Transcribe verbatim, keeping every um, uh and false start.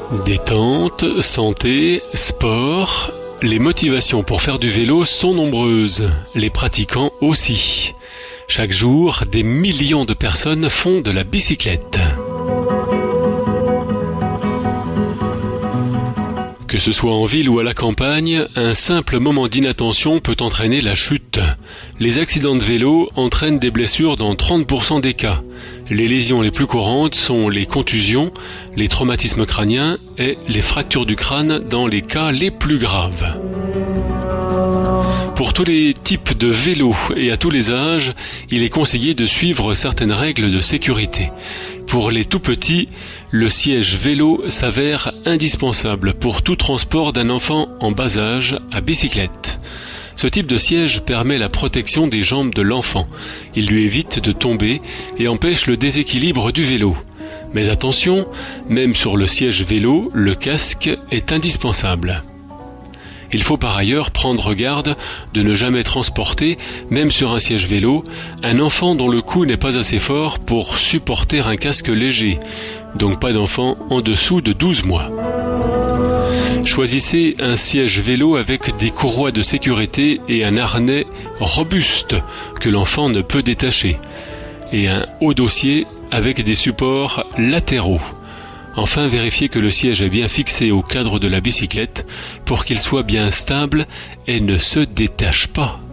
Détente, santé, sport, les motivations pour faire du vélo sont nombreuses, les pratiquants aussi. Chaque jour, des millions de personnes font de la bicyclette. Que ce soit en ville ou à la campagne, un simple moment d'inattention peut entraîner la chute. Les accidents de vélo entraînent des blessures dans trente pour cent des cas. Les lésions les plus courantes sont les contusions, les traumatismes crâniens et les fractures du crâne dans les cas les plus graves. Pour tous les types de vélos et à tous les âges, il est conseillé de suivre certaines règles de sécurité. Pour les tout petits, le siège vélo s'avère indispensable pour tout transport d'un enfant en bas âge à bicyclette. Ce type de siège permet la protection des jambes de l'enfant. Il lui évite de tomber et empêche le déséquilibre du vélo. Mais attention, même sur le siège vélo, le casque est indispensable. Il faut par ailleurs prendre garde de ne jamais transporter, même sur un siège vélo, un enfant dont le cou n'est pas assez fort pour supporter un casque léger, donc pas d'enfant en dessous de douze mois. Choisissez un siège vélo avec des courroies de sécurité et un harnais robuste que l'enfant ne peut détacher, et un haut dossier avec des supports latéraux. Enfin, vérifiez que le siège est bien fixé au cadre de la bicyclette pour qu'il soit bien stable et ne se détache pas.